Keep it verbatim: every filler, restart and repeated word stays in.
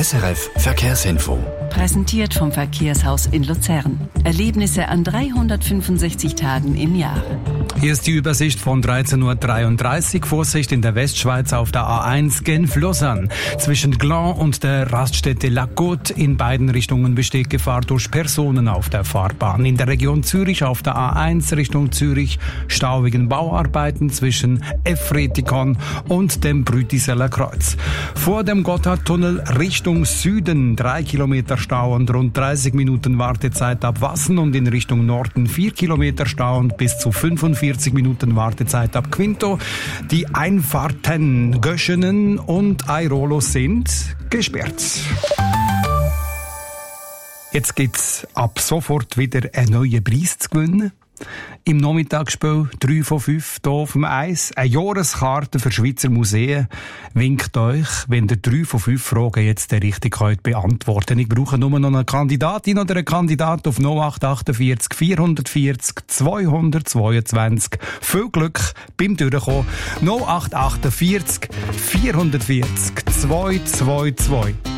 S R F Verkehrsinfo. Präsentiert vom Verkehrshaus in Luzern. Erlebnisse an dreihundertfünfundsechzig Tagen im Jahr. Hier ist die Übersicht von dreizehn Uhr dreiunddreißig. Vorsicht in der Westschweiz auf der A eins Genf-Lausanne. Zwischen Gland und der Raststätte La Côte in beiden Richtungen besteht Gefahr durch Personen auf der Fahrbahn. In der Region Zürich auf der A eins Richtung Zürich Stau wegen Bauarbeiten zwischen Efretikon und dem Brütiseller Kreuz. Vor dem Gotthardtunnel Richtung Süden drei Kilometer Stau und rund dreißig Minuten Wartezeit ab Wassen und in Richtung Norden vier Kilometer Stau und bis zu fünfundvierzig Minuten Wartezeit ab Quinto. Die Einfahrten Göschenen und Airolo sind gesperrt. Jetzt gibt's ab sofort wieder einen neuen Preis zu gewinnen. Im Nachmittagsspiel drei von fünf hier auf dem Eis. Eine Jahreskarte für Schweizer Museen winkt euch, wenn ihr drei von fünf Fragen jetzt richtig könnt beantworten. Ich brauche nur noch eine Kandidatin oder einen Kandidat auf null acht achtundvierzig vierhundertvierzig zweihundertzweiundzwanzig. Viel Glück beim Durchkommen. null acht achtundvierzig vierhundertvierzig zweihundertzweiundzwanzig.